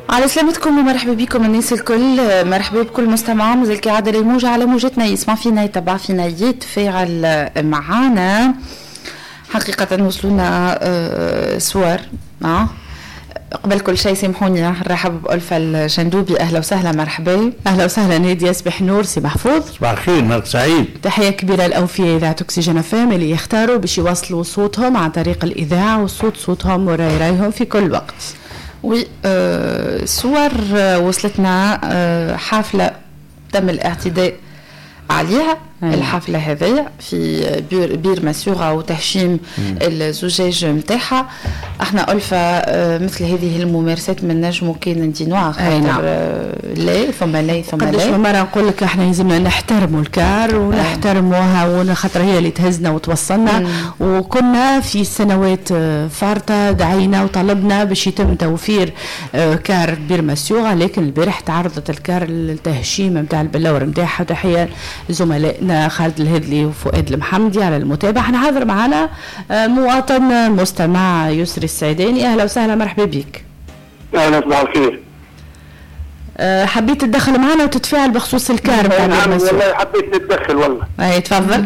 على سلامتكم ومرحبا بكم الناس الكل، مرحبا بكل مستمع مازال كعادة الموجة على موجتنا يسمع فينا يتبع فينا يتفاعل معانا. حقيقة وصلونا صور قبل كل شيء سامحوني نرحب بألفة الشندوبي. أهلا وسهلا مرحبا. أهلا وسهلا نادية صباح نور سي محفوظ. صباح الخير مرق سعيد. تحية كبيرة الأوفياء إذاعة أكسجين فام اللي يختاروا باش يوصلوا صوتهم عن طريق الإذاعة وصوت صوتهم ورايهم في كل وقت. صور وصلتنا حفلة تم الاعتداء عليها. الحفلة هذه في بير مسيوغة وتهشيم الزجاج متاعها. احنا ألفة مثل هذه الممارسات من نجمو كان ندينوها خاطر لا ثم لا ثم لا. قداش مرة نقول لك احنا لازمنا نحترموا الكار ونحترموها خاطر هي اللي تهزنا وتوصلنا. وكنا في سنوات فارطة دعينا وطلبنا باش يتم توفير كار بير مسيوغة، لكن البارح تعرضت الكار للتهشيم نتاع البلور نتاعها. تحية زملائنا خالد الهدلي وفؤاد المحمدي على المتابعة. حنحضر معنا مواطن مستمع يسري السعيداني. أهلا وسهلا مرحبا بك. أهلا صباح الخير. حبيت تدخل معنا وتتفاعل بخصوص الكار. نعم والله حبيت نتدخل والله. أي تفضل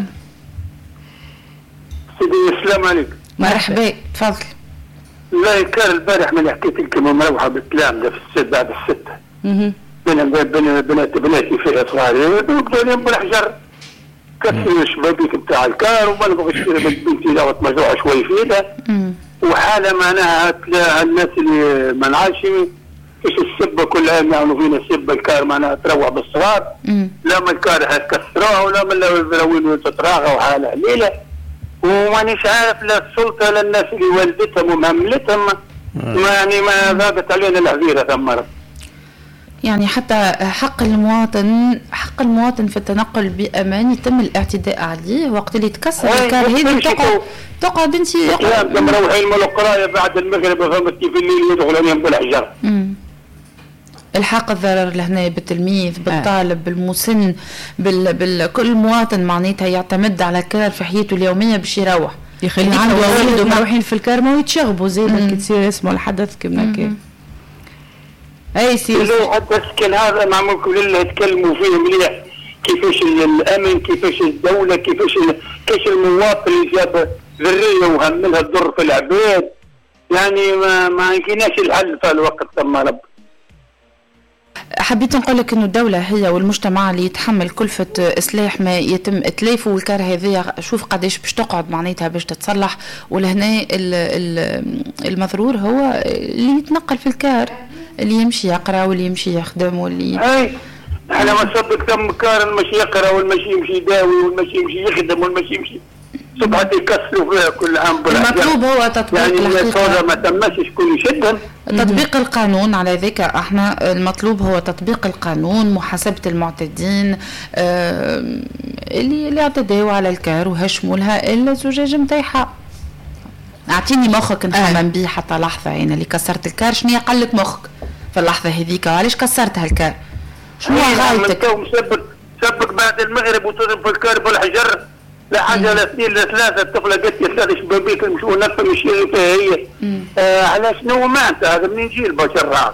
سيدي. السلام عليكم. مرحبا تفضل. لا الكار البارح من حكيت لكم مروحة بالكلام ده في الست بعد الستة. بناتي فيها صغار بقول لهم بالحجر كسروا الشبابيك بتاع الكار وما نبغيش بنتي دوت مجروحه شوي فيها. وحاله معناها الناس اللي ما نعرفش كيش السبه كل عام يعملوا فينا السبه الكار معناها تروع بالصغار. لا ما الكار هتكسروها ولا من وين تتراغى وحاله ليله. ومانيش عارف لا السلطه لا الناس اللي والدتهم ومهملتهم يعني ما ذابت علينا العذيره ثم مرة. يعني حتى حق المواطن في التنقل بأمان يتم الاعتداء عليه وقت اللي تكسر الكار هذه تقعد انت مروحين من القرايه بعد المغرب فهمت كيف الليل يدخل عليهم بالحجر. الحق الضرر لهنا بالتلميذ بالطالب بالمسن بكل مواطن معناتها يعتمد على الكار في حياته اليوميه باش يروح يخلي عنده اولاد مروحين في الكار ما يتشغبوا زي كي تصير اسمه الحدث كما كان. اي سي حتى السكن هذا معمولكم لله تكلموا فيه مليح كيفاش الامن كيفاش الدوله كيفاش المواطن اللي جاب ذريه وهملها تضر في العباد. يعني ما يمكنناش الحل في الوقت ثم رب. حبيت نقول لك انه الدوله هي والمجتمع اللي يتحمل كلفه اصلاح ما يتم اتلافه. والكار هذه شوف قداش باش تقعد معناتها باش تتصلح. ولهنا المضرور هو اللي يتنقل في الكار اللي يمشي يقرا واللي يمشي يخدم واللي احنا ما صدق تم كار المشي يقرا والمشي يمشي يداوي والمشي يمشي يخدم والمشي يمشي صبحت يكسروا فيها كل عام. المطلوب هو تطبيق يعني الحقيقه ما تمش شكون يشدهم تطبيق القانون. على ذلك احنا المطلوب هو تطبيق القانون، محاسبه المعتدين اللي اعتدوا على الكار وهشموا لها الزجاج نتاعها. اعطيني مخك نخمم بيه حتى لحظه. يعني اللي كسرت الكار شنو قالك مخك في اللحظه هذيك؟ علاش كسرتها الكار؟ شنو غايتك؟ سبك بعد المغرب وتضرب في الكار بالحجر لا حاجه لا اثنين لا ثلاثه. الطفله قالت لي ثلاث شبابيك يمشوا نفهم الشيء فيها هي. على شنو معناتها هذا منين يجي البشر؟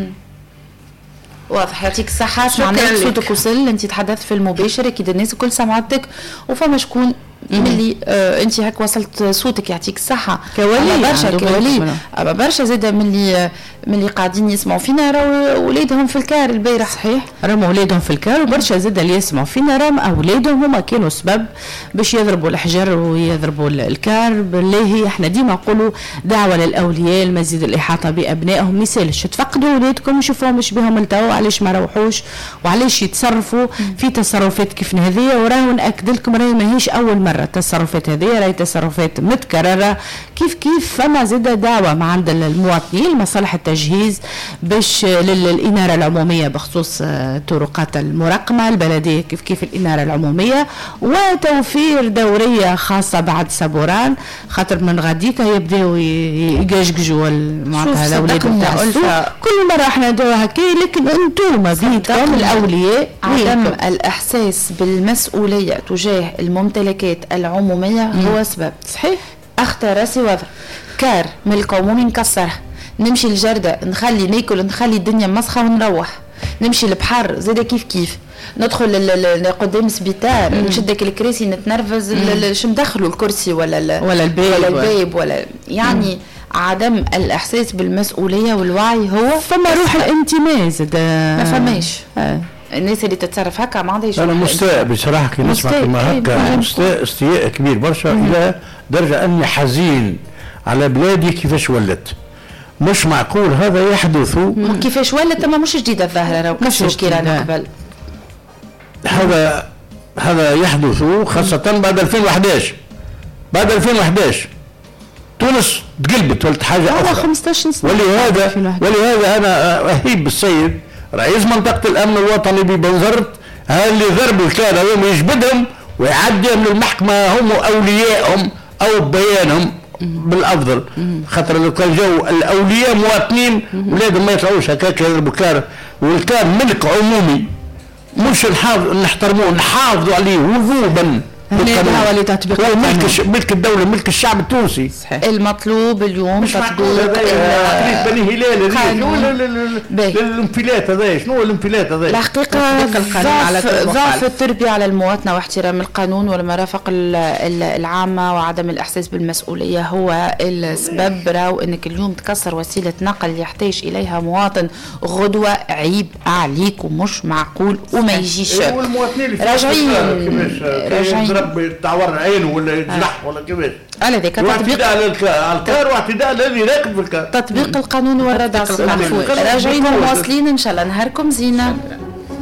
واضح. يعطيك الصحة. معناها صوتك وصل. انت تحدثت في المباشر اكيد الناس الكل سمعتك وفما شكون ملي انت هيك وصلت صوتك. يعطيك الصحة. كولي برشا زاده ملي قاعدين يسمعوا فينا راهو ولادهم في الكار البارح. صحيح راهم اولادهم في الكار وبرشا زاده اللي يسمعوا فينا راهم اولادهم هما كانوا سبب باش يضربوا الحجر ويضربوا الكار. بالله احنا ديما نقولوا دعوه للاولياء المزيد الاحاطه بابنائهم. ما يسالش تفقدوا اولادكم شوفوهم اش بهم التو علاش ما روحوش وعلاش يتصرفوا في تصرفات كيف هذه. وراهو ناكد لكم راهي ماهيش اول مره التصرفات هذه، راهي تصرفات متكرره. كيف فما زاده دعوه مع عند المواطنين مصالح التجهيز باش للإنارة العمومية بخصوص طرقات المرقمة البلدية كيف الإنارة العمومية وتوفير دورية خاصة بعد سبوران خاطر من غاديك يبداو يجاججوا معناتها الأولاد نتاع كل مرة احنا نديروها هكا. لكن انتم بيدكم الأولياء عدم الإحساس بالمسؤولية تجاه الممتلكات العمومية هو سبب. صحيح. أخطر راسي وضع كار ملك عمومي نكسرها نمشي الجردة نخلي ناكل نخلي الدنيا مسخة ونروح. نمشي البحر زاد كيف ندخل قدام سبيطار نشدك الكراسي نتنرفز شو ندخلوا الكرسي ولا الباب ولا يعني عدم الإحساس بالمسؤولية والوعي هو فما روح الانتماء زاد ما فماش. الناس اللي تتصرف هكا ما عندهاش. انا مستاء بصراحه كي نسمع كما هكا استياء كبير برشا الى درجه اني حزين على بلادي كيفاش ولت. مش معقول هذا يحدث. كيفاش ولت ما مش جديده الظاهره راه مش كي رانا قبل. هذا يحدث خاصه بعد 2011. بعد 2011 تونس تقلبت ولت حاجه اخرى 15 سنه. ولهذا انا اهيب بالسيد رئيس منطقه الامن الوطني ببنزرت اللي ضربوا الكار هذوما يجبدهم ويعديهم للمحكمه هم واوليائهم او بيانهم بالافضل. خاطر لو كان جو الاولياء مواطنين ولادهم ما يطلعوش هكاك يضربوا الكار، والكار ملك عمومي مش نحترموه نحافظوا عليه وجوبا. ملك الدولة ملك الشعب التونسي. صحيح. المطلوب اليوم تطبيق بني هلال الانفلات هذا. شنو الانفلات هذا؟ الحقيقة ضعف التربية على المواطنة واحترام القانون والمرافق العامة وعدم الإحساس بالمسؤولية هو السبب. راو انك اليوم تكسر وسيلة نقل يحتاج إليها مواطن غدوة عيب عليك ومش معقول وما يجيش. راجعين تعور عينه ولا يجرح ولا كيفاش. على ذاك تطبيق على الكار واعتداء الذي راكب في الكار. تطبيق القانون والردع. راجعين وواصلين ان شاء الله. نهاركم زينه.